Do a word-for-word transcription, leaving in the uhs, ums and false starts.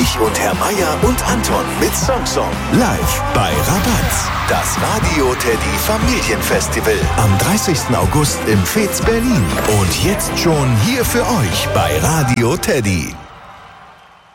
Ich und Herr Meier und Anton mit Song-Song. Live bei Rabatz. Das Radio Teddy Familienfestival. Am dreißigsten August im Fez Berlin. Und jetzt schon hier für euch bei Radio Teddy.